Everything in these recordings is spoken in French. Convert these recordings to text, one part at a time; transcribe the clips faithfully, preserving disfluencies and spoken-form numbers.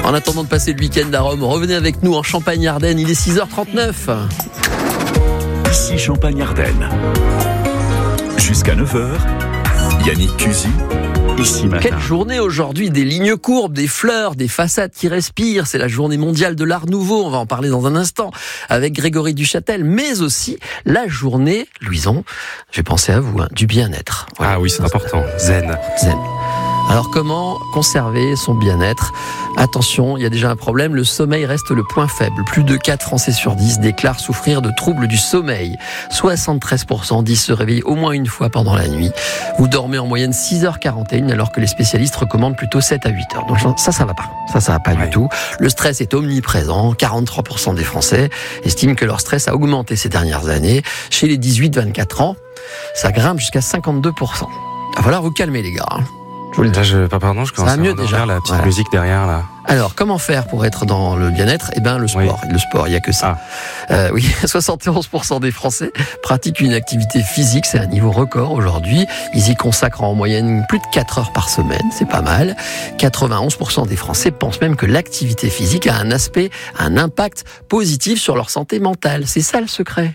En attendant de passer le week-end à Rome, revenez avec nous en Champagne-Ardenne, il est six heures trente-neuf. Ici Champagne-Ardenne. Jusqu'à neuf heures, Yannick Cusy, ici matin. Quelle journée aujourd'hui, des lignes courbes, des fleurs, des façades qui respirent. C'est la journée mondiale de l'art nouveau, on va en parler dans un instant avec Grégory Duchâtel, mais aussi la journée, Louison, j'ai pensé à vous, hein, du bien-être. Voilà. Ah oui, c'est important, zen. Zen. Alors comment conserver son bien-être ? Attention, il y a déjà un problème, le sommeil reste le point faible. Plus de quatre Français sur dix déclarent souffrir de troubles du sommeil. soixante-treize pour cent disent se réveiller au moins une fois pendant la nuit. Vous dormez en moyenne six heures quarante et une alors que les spécialistes recommandent plutôt sept à huit heures. Donc ça, ça va pas. Ça, ça va pas ouais. du tout. Le stress est omniprésent. quarante-trois pour cent des Français estiment que leur stress a augmenté ces dernières années. Chez les dix-huit vingt-quatre ans, ça grimpe jusqu'à cinquante-deux pour cent. Il va falloir vous calmer les gars. Là, je, pardon, je commence ça va mieux à déjà. La petite voilà. musique derrière là. Alors, comment faire pour être dans le bien-être ? Eh bien, le sport. Oui. Le sport, il n'y a que ça. Ah. Euh, oui, soixante et onze pour cent des Français pratiquent une activité physique. C'est un niveau record aujourd'hui. Ils y consacrent en moyenne plus de quatre heures par semaine. C'est pas mal. quatre-vingt-onze pour cent des Français pensent même que l'activité physique a un aspect, un impact positif sur leur santé mentale. C'est ça le secret.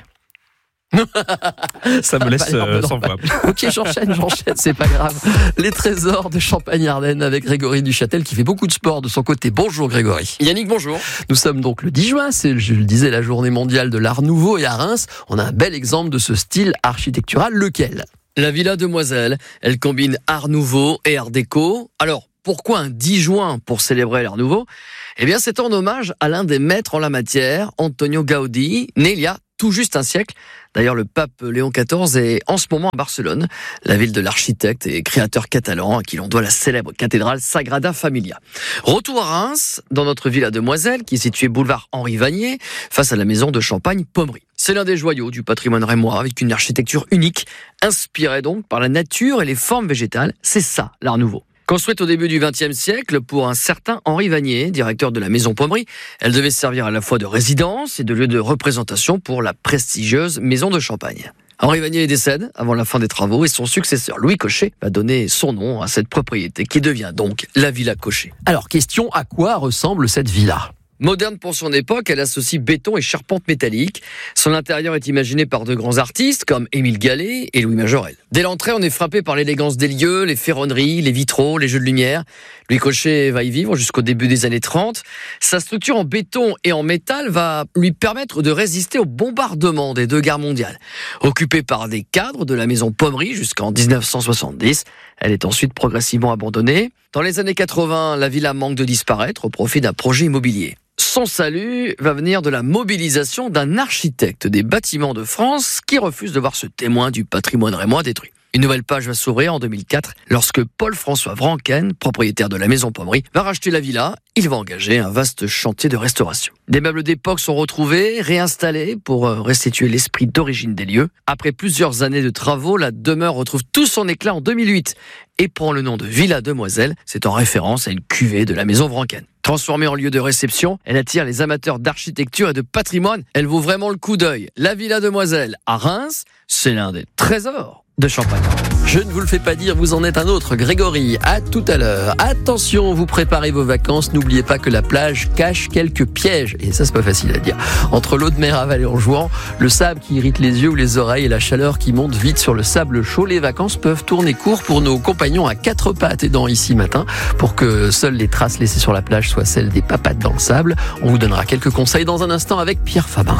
Ça me laisse euh, sans voix. Ok, j'enchaîne, j'enchaîne, c'est pas grave. Les trésors de Champagne-Ardenne avec Grégory Duchâtel qui fait beaucoup de sport de son côté. Bonjour Grégory. Yannick, bonjour. Nous sommes donc le dix juin, c'est, je le disais, la journée mondiale de l'art nouveau et à Reims, on a un bel exemple de ce style architectural. Lequel ? La Villa Demoiselle. Elle combine art nouveau et art déco. Alors, pourquoi un dix juin pour célébrer l'art nouveau ? Eh bien, c'est en hommage à l'un des maîtres en la matière, Antonio Gaudí, né il y a tout juste un siècle. D'ailleurs, le pape Léon quatorze est en ce moment à Barcelone, la ville de l'architecte et créateur catalan à qui l'on doit la célèbre cathédrale Sagrada Familia. Retour à Reims, dans notre Villa Demoiselle, qui est située boulevard Henri Vanier, face à la maison de Champagne-Pommery. C'est l'un des joyaux du patrimoine rémois, avec une architecture unique, inspirée donc par la nature et les formes végétales. C'est ça, l'art nouveau. Construite au début du vingtième siècle pour un certain Henri Vanier, directeur de la maison Pommery, elle devait servir à la fois de résidence et de lieu de représentation pour la prestigieuse maison de Champagne. Henri Vanier décède avant la fin des travaux et son successeur Louis Cochet va donner son nom à cette propriété qui devient donc la Villa Cochet. Alors, question, à quoi ressemble cette villa ? Moderne pour son époque, elle associe béton et charpente métallique. Son intérieur est imaginé par de grands artistes comme Émile Gallet et Louis Majorel. Dès l'entrée, on est frappé par l'élégance des lieux, les ferronneries, les vitraux, les jeux de lumière. Louis Cochet va y vivre jusqu'au début des années trente. Sa structure en béton et en métal va lui permettre de résister au bombardement des deux guerres mondiales. Occupée par des cadres de la maison Pommery jusqu'en dix-neuf cent soixante-dix, elle est ensuite progressivement abandonnée. Dans les années quatre-vingts, la villa manque de disparaître au profit d'un projet immobilier. Son salut va venir de la mobilisation d'un architecte des bâtiments de France qui refuse de voir ce témoin du patrimoine rémois détruit. Une nouvelle page va s'ouvrir en deux mille quatre lorsque Paul-François Vrancken, propriétaire de la maison Pommery, va racheter la villa. Il va engager un vaste chantier de restauration. Des meubles d'époque sont retrouvés, réinstallés pour restituer l'esprit d'origine des lieux. Après plusieurs années de travaux, la demeure retrouve tout son éclat en deux mille huit et prend le nom de Villa Demoiselle. C'est en référence à une cuvée de la maison Vrancken. Transformée en lieu de réception, elle attire les amateurs d'architecture et de patrimoine. Elle vaut vraiment le coup d'œil. La Villa Demoiselle à Reims, c'est l'un des trésors de Champagne. Je ne vous le fais pas dire, vous en êtes un autre. Grégory, à tout à l'heure. Attention, vous préparez vos vacances. N'oubliez pas que la plage cache quelques pièges. Et ça, c'est pas facile à dire. Entre l'eau de mer avalée en jouant, le sable qui irrite les yeux ou les oreilles et la chaleur qui monte vite sur le sable chaud, les vacances peuvent tourner court pour nos compagnons à quatre pattes et dents ici matin. Pour que seules les traces laissées sur la plage soient celles des papates dans le sable. On vous donnera quelques conseils dans un instant avec Pierre Fabin.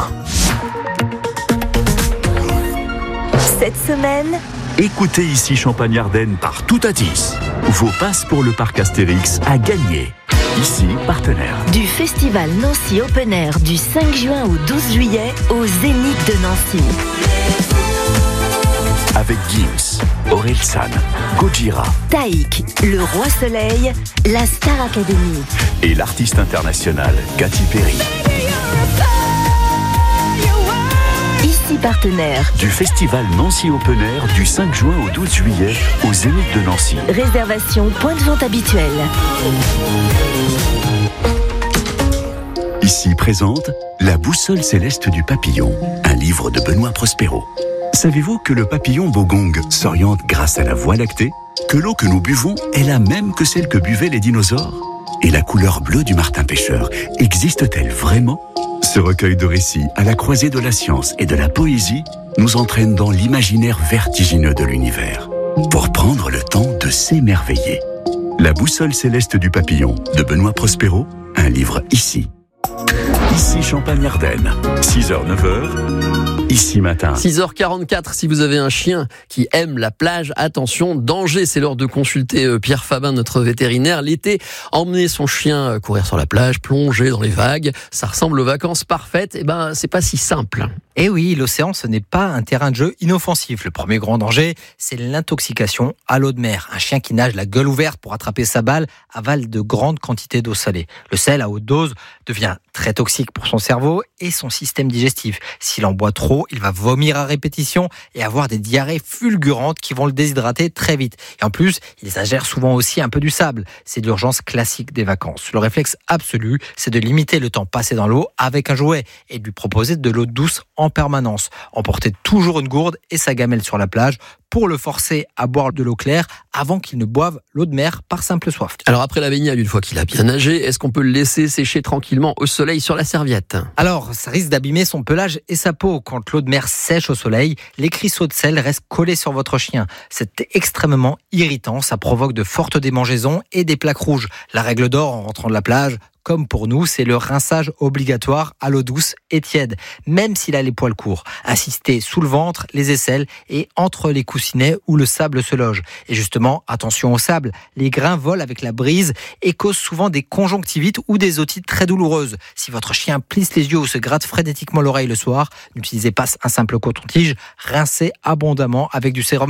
Cette semaine, écoutez ici Champagne-Ardenne par tout à dix. Vos passes pour le parc Astérix à gagner. Ici, partenaire du festival Nancy Open Air du cinq juin au douze juillet au Zénith de Nancy. Avec Gims, Orelsan, Gojira, Taïk, le Roi Soleil, la Star Academy et l'artiste international Katy Perry. Ici partenaire du festival Nancy Open Air du cinq juin au douze juillet au Zénith de Nancy. Réservation point de vente habituel. Ici présente La boussole céleste du papillon, un livre de Benoît Prospero. Savez-vous que le papillon bogong s'oriente grâce à la Voie lactée ? Que l'eau que nous buvons est la même que celle que buvaient les dinosaures ? et la couleur bleue du martin pêcheur existe-t-elle vraiment ? Ce recueil de récits à la croisée de la science et de la poésie nous entraîne dans l'imaginaire vertigineux de l'univers pour prendre le temps de s'émerveiller. La boussole céleste du papillon de Benoît Prospero, un livre ici. Ici Champagne-Ardenne, six heures neuf heures, ici matin. six heures quarante-quatre, si vous avez un chien qui aime la plage, attention, danger, c'est l'heure de consulter Pierre Fabin, notre vétérinaire. L'été, emmener son chien courir sur la plage, plonger dans les vagues, ça ressemble aux vacances parfaites, et ben c'est pas si simple. Et oui, l'océan, ce n'est pas un terrain de jeu inoffensif. Le premier grand danger, c'est l'intoxication à l'eau de mer. Un chien qui nage la gueule ouverte pour attraper sa balle avale de grandes quantités d'eau salée. Le sel à haute dose devient très toxique pour son cerveau et son système digestif. S'il en boit trop, il va vomir à répétition et avoir des diarrhées fulgurantes qui vont le déshydrater très vite. Et en plus, il exagère souvent aussi un peu du sable. C'est l'urgence classique des vacances. Le réflexe absolu, c'est de limiter le temps passé dans l'eau avec un jouet et de lui proposer de l'eau douce en permanence. Emporter toujours une gourde et sa gamelle sur la plage pour le forcer à boire de l'eau claire avant qu'il ne boive l'eau de mer par simple soif. Alors après la baignade, une fois qu'il a bien nagé, est-ce qu'on peut le laisser sécher tranquillement au soleil sur la serviette ? Alors, ça risque d'abîmer son pelage et sa peau. Quand l'eau de mer sèche au soleil, les cristaux de sel restent collés sur votre chien. C'est extrêmement irritant, ça provoque de fortes démangeaisons et des plaques rouges. La règle d'or en rentrant de la plage, comme pour nous, c'est le rinçage obligatoire à l'eau douce et tiède, même s'il a les poils courts. Insister sous le ventre, les aisselles et entre les coussinets où le sable se loge. Et justement, attention au sable, les grains volent avec la brise et causent souvent des conjonctivites ou des otites très douloureuses. Si votre chien plisse les yeux ou se gratte frénétiquement l'oreille le soir, n'utilisez pas un simple coton-tige, rincez abondamment avec du sérum